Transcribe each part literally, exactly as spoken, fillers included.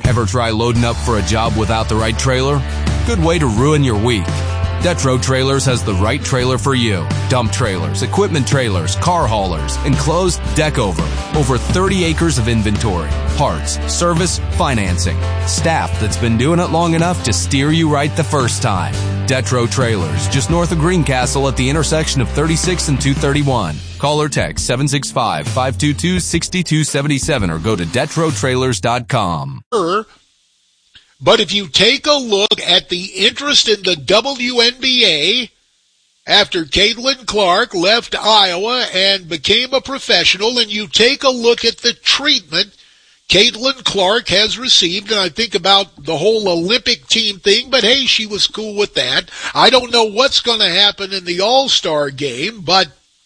Ever try loading up for a job without the right trailer? Good way to ruin your week. Detro Trailers has the right trailer for you. Dump trailers, equipment trailers, car haulers, enclosed deck over. Over thirty acres of inventory. Parts, service, financing. Staff that's been doing it long enough to steer you right the first time. Detro Trailers, just north of Greencastle at the intersection of thirty-six and two thirty-one. Call or text seven six five, five two two, six two seven seven or go to detro trailers dot com. But if you take a look at the interest in the W N B A after Caitlin Clark left Iowa and became a professional, and you take a look at the treatment Caitlin Clark has received, and I think about the whole Olympic team thing, but hey, she was cool with that. I don't know what's going to happen in the All-Star game, but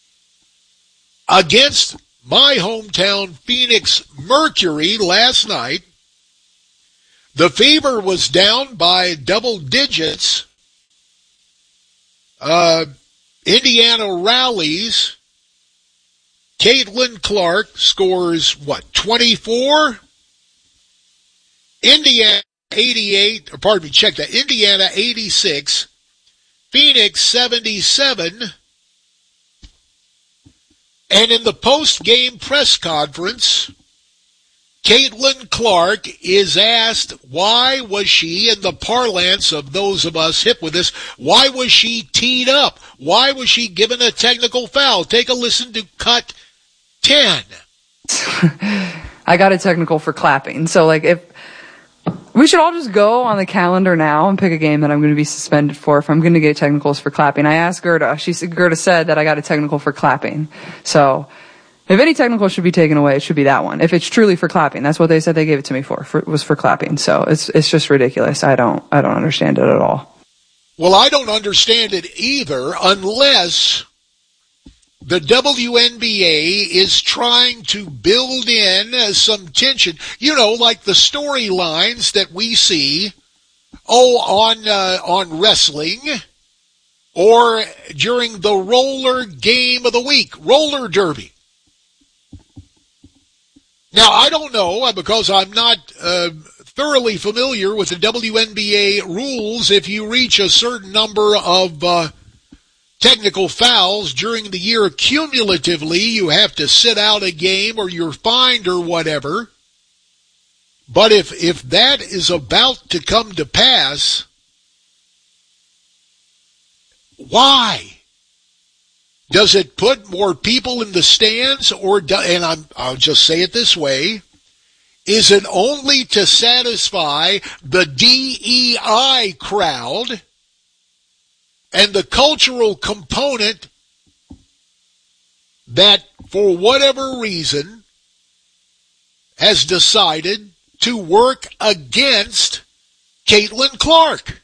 against my hometown Phoenix Mercury last night, the Fever was down by double digits. Uh, Indiana rallies. Caitlin Clark scores, what, twenty-four? Indiana eighty-eight, or pardon me, check that. Indiana eighty-six. Phoenix seventy-seven. And in the post-game press conference, Caitlin Clark is asked why was she, in the parlance of those of us hip with this, why was she teed up? Why was she given a technical foul? Take a listen to cut ten. I got a technical for clapping. So, like, if we should all just go on the calendar now and pick a game that I'm going to be suspended for if I'm going to get technicals for clapping. I asked Gerda. She said, Gerda said that I got a technical for clapping. So, if any technical should be taken away, it should be that one. If it's truly for clapping, that's what they said they gave it to me for. for was for clapping. So it's it's just ridiculous. I don't I don't understand it at all. Well, I don't understand it either, unless the W N B A is trying to build in uh, some tension. You know, like the storylines that we see, oh, on uh, on wrestling, or during the roller game of the week, roller derby. Now, I don't know, because I'm not uh, thoroughly familiar with the W N B A rules. If you reach a certain number of uh, technical fouls during the year cumulatively, you have to sit out a game or you're fined or whatever. But if, if that is about to come to pass, why? Does it put more people in the stands, or do, and I'm, I'll just say it this way, is it only to satisfy the D E I crowd and the cultural component that, for whatever reason, has decided to work against Caitlin Clark?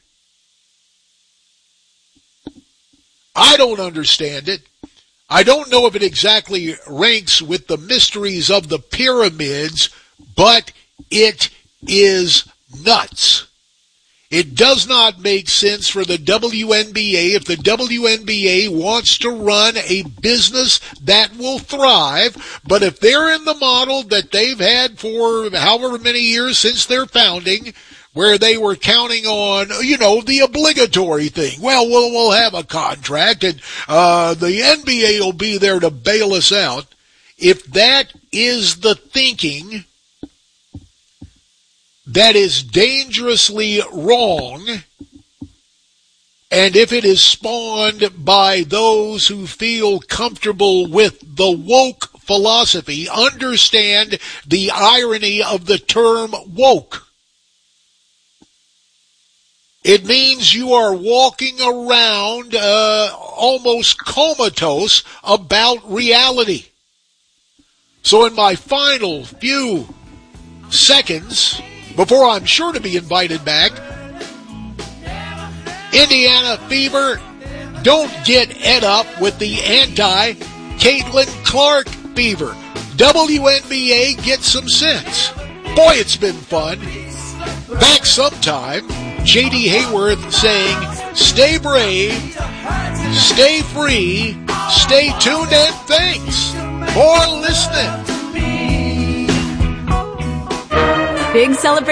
I don't understand it. I don't know if it exactly ranks with the mysteries of the pyramids, but it is nuts. It does not make sense for the W N B A if the W N B A wants to run a business that will thrive, but if they're in the model that they've had for however many years since their founding, where they were counting on, you know, the obligatory thing. Well, we'll, we'll have a contract, and uh, the N B A will be there to bail us out. If that is the thinking, that is dangerously wrong, and if it is spawned by those who feel comfortable with the woke philosophy, understand the irony of the term woke. It means you are walking around uh, almost comatose about reality. So in my final few seconds, before I'm sure to be invited back, Indiana Fever, don't get ed up with the anti-Caitlin Clark fever. W N B A, get some sense. Boy, it's been fun. Back sometime. J D Hayworth saying, stay brave, stay free, stay tuned, and thanks for listening. Big celebration.